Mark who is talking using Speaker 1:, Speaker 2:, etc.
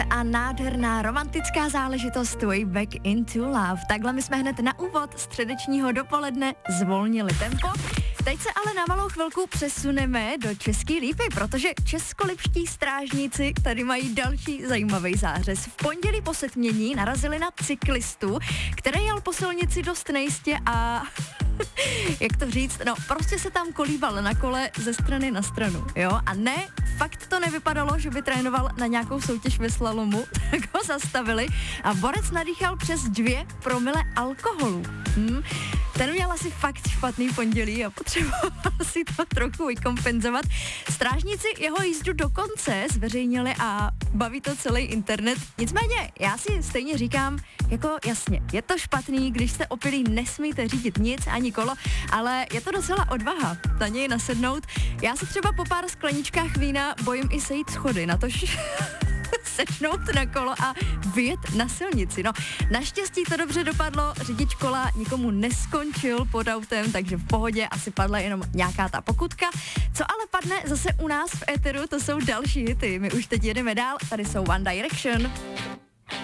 Speaker 1: A nádherná romantická záležitost Way Back into Love. Takhle my jsme hned na úvod středečního dopoledne zvolnili tempo. Teď se ale na malou chvilku přesuneme do České Lípy, protože českolipští strážníci tady mají další zajímavý zářez. V pondělí po setmění narazili na cyklistu, který jel po silnici dost nejistě a jak to říct, no prostě se tam kolíbal na kole ze strany na stranu, jo, a ne, fakt to nevypadalo, že by trénoval na nějakou soutěž ve slalomu, tak ho zastavili a borec nadýchal přes 2 promile alkoholu. Ten měl asi fakt špatný pondělí a potřeboval si to trochu vykompenzovat. Strážníci jeho jízdu dokonce zveřejnili a baví to celý internet. Nicméně já si stejně říkám, jako jasně, je to špatný, když jste opilí, nesmíte řídit nic, ani kolo, ale je to docela odvaha na něj nasednout. Já se třeba po pár skleničkách vína bojím i sejít schody, natož sečnout na kolo a vyjet na silnici. No, naštěstí to dobře dopadlo, řidič kola nikomu neskončil pod autem, takže v pohodě, asi padla jenom nějaká ta pokutka. Co ale padne zase u nás v éteru, to jsou další hity. My už teď jedeme dál, tady jsou One Direction.